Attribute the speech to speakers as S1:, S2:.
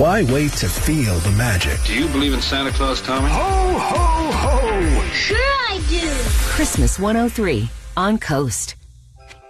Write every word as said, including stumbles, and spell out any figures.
S1: Why wait to feel the magic?
S2: Do you believe in Santa Claus, Tommy?
S1: Ho, ho, ho!
S3: Sure I do.
S4: Christmas one oh three on Coast.